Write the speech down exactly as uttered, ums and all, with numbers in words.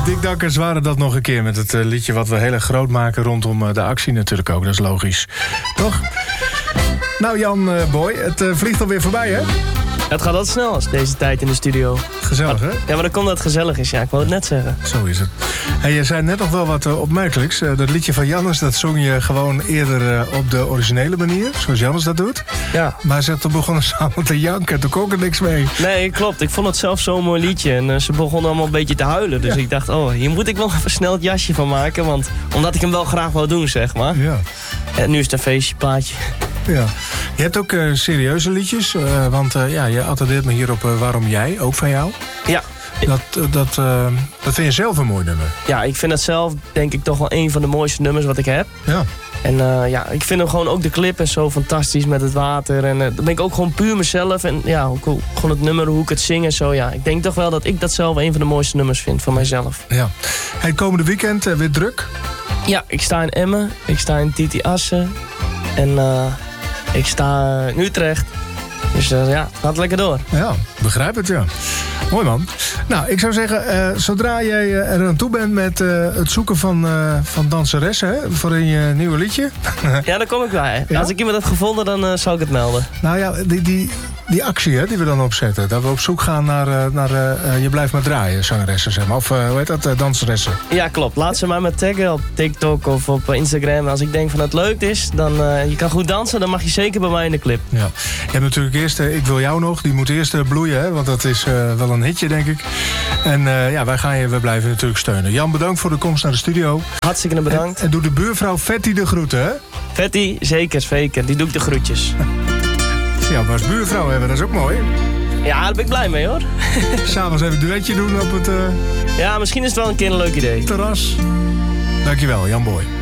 Dick Dakkers waren dat nog een keer met het uh, liedje wat we heel erg groot maken rondom uh, de actie natuurlijk ook. Dat is logisch. Toch? Nou Jan uh, Boy, het uh, vliegt alweer voorbij hè? Het gaat altijd snel als deze tijd in de studio. Gezellig hè? Ja, maar dan komt dat het gezellig is. Ja, ik wil het net zeggen. Zo is het. Hey, je zei net nog wel wat uh, opmerkelijks. Uh, dat liedje van Jannes, dat zong je gewoon eerder uh, op de originele manier. Zoals Jannes dat doet. Ja. Maar ze toen begonnen samen te janken. Toen kon ik er niks mee. Nee, klopt. Ik vond het zelf zo'n mooi liedje. En uh, ze begonnen allemaal een beetje te huilen. Dus ja. Ik dacht, oh, hier moet ik wel even snel het jasje van maken. Want omdat ik hem wel graag wou doen, zeg maar. Ja. En nu is het een feestje, plaatje. Ja. Je hebt ook uh, serieuze liedjes. Uh, want uh, ja, je attendeert me hier op uh, Waarom Jij, ook van jou. Ja. Dat, dat, uh, dat vind je zelf een mooi nummer. Ja, ik vind het zelf denk ik toch wel een van de mooiste nummers wat ik heb. Ja. En uh, ja, ik vind hem gewoon ook de clip en zo fantastisch met het water. En uh, dan ben ik ook gewoon puur mezelf. En ja, ook, gewoon het nummer, hoe ik het zing en zo. Ja, ik denk toch wel dat ik dat zelf een van de mooiste nummers vind van mijzelf. Ja. Het komende weekend uh, weer druk? Ja, ik sta in Emmen. Ik sta in Titi Assen. En uh, ik sta in Utrecht. Dus uh, ja, het gaat lekker door. Ja, begrijp het, ja. Mooi man. Nou, ik zou zeggen, uh, zodra jij uh, er aan toe bent met uh, het zoeken van, uh, van danseressen hè, voor een uh, nieuwe liedje. Ja, daar kom ik bij. Ja? Als ik iemand heb gevonden, dan uh, zal ik het melden. Nou ja, die, die, die actie hè, die we dan opzetten. Dat we op zoek gaan naar, uh, naar uh, Je Blijft Maar Draaien, zangeressen zeg maar. Of uh, hoe heet dat, uh, danseressen. Ja, klopt. Laat ze maar met taggen op TikTok of op Instagram. En als ik denk van het leuk is, dan uh, je kan goed dansen, dan mag je zeker bij mij in de clip. Ja. Je hebt natuurlijk eerst uh, Ik Wil Jou Nog. Die moet eerst uh, bloeien, hè, want dat is uh, wel een hitje, denk ik. En uh, ja, wij gaan je, we blijven natuurlijk steunen. Jan, bedankt voor de komst naar de studio. Hartstikke bedankt. En, en doe de buurvrouw Vetty de groeten, hè? Vetty, zeker, zeker. Die doe ik de groetjes. Ja, maar als buurvrouw hebben, dat is ook mooi. Ja, daar ben ik blij mee, hoor. S'avonds even een duetje doen op het... Uh, ja, misschien is het wel een keer een leuk idee. Terras. Dankjewel, Jan Boy.